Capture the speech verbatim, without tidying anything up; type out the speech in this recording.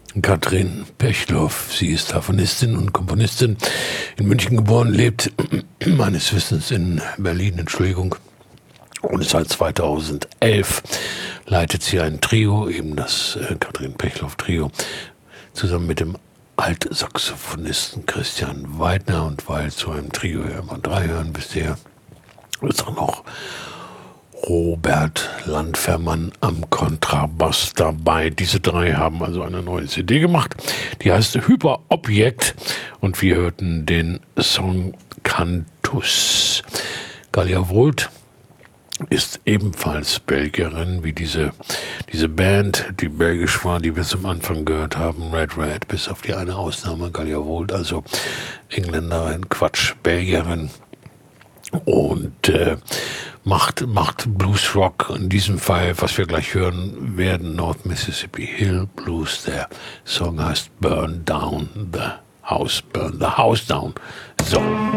Katrin Pechloff. Sie ist Harfenistin und Komponistin, in München geboren, lebt meines Wissens in Berlin, Entschuldigung. Und seit zweitausendelf leitet sie ein Trio, eben das äh, Katrin Pechloff Trio, zusammen mit dem Altsaxophonisten Christian Weidner. Und weil zu einem Trio ja immer drei hören bisher, ist auch noch Robert Landfermann am Kontrabass dabei. Diese drei haben also eine neue C D gemacht, die heißt Hyperobjekt, und wir hörten den Song Cantus. Galia Volt ist ebenfalls Belgierin, wie diese, diese Band, die belgisch war, die wir zum Anfang gehört haben, Red Red, bis auf die eine Ausnahme, Galia Volt, also Engländerin, Quatsch, Belgierin. Und äh, macht, macht Bluesrock, in diesem Fall, was wir gleich hören werden, North Mississippi Hill Blues. Der Song heißt Burn Down the House, Burn the House Down. So.